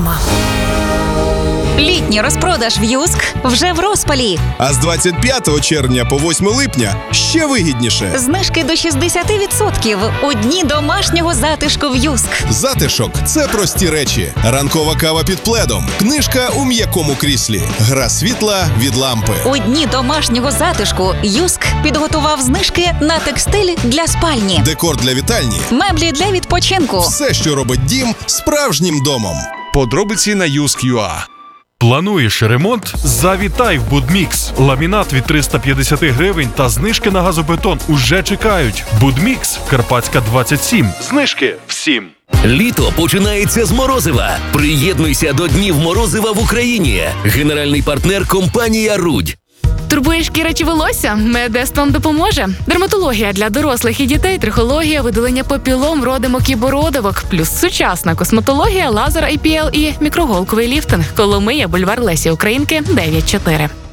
вдома. Літній розпродаж в Юск вже в розпалі. А з 25 червня по 8 липня ще вигідніше. Знижки до 60% у дні домашнього затишку в Юск. Затишок – це прості речі. Ранкова кава під пледом, книжка у м'якому кріслі, гра світла від лампи. У дні домашнього затишку Юск підготував знижки на текстиль для спальні, Декор для вітальні. меблі для відпочинку. Все, що робить дім справжнім домом. Подробиці на Юск.ua. Плануєш ремонт? Завітай в Будмікс. Ламінат від 350 гривень та знижки на газобетон уже чекають. Будмікс, Карпатська, 27. Знижки всім. Літо починається з морозива. Приєднуйся до Днів морозива в Україні. Генеральний партнер – компанія «Рудь». Турбує шкіра чи волосся? Медестон допоможе. Дерматологія для дорослих і дітей, трихологія, видалення папілом, родимок і бородавок, плюс сучасна косметологія, лазер IPL і мікроголковий ліфтинг. Коломия, бульвар Лесі Українки, 9-4.